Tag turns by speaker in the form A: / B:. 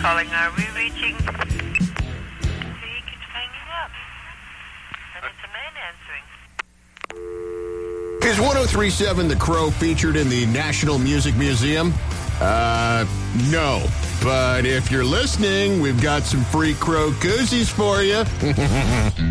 A: calling. Are we reaching? He keeps hanging up. And it's a man answering.
B: Is 103.7 The Crow featured in the National Music Museum? No. But if you're listening, we've got some free Crow koozies for you.